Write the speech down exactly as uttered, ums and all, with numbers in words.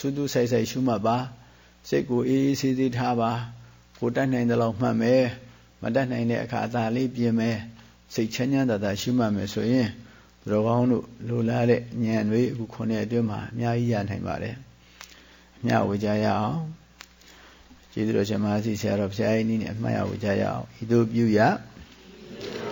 စူးစူးဆိုင်ဆိုင်ရှုမှတ်ပါစိတ်ကိုအေးအေးဆေးဆေးထားပါကိုတတ်နိုင်တဲ့လောက်မှတ်မယ်မတတ်နိုင်တဲ့အခါအသာလေးပြင်မယ်စိတ်ချမ်းချမ်းသာသာရှုမှတ်မယ်ဆိုရင်သူတော်ကောင်းတို့လိုလားတဲ့ဉာဏ်တွေအခုခုနှစ်အတွင်းမှာအများကြီးရနိုင်ပါတယ်အမျှဝေကြရအောင်ကျေးဇူးတော်ရှင်မဟာစီဆရာတော်ဘုရားကြီးနည်းနဲ့အမှတ်ရဝေကြရအောင်ဤသို့ပြုရ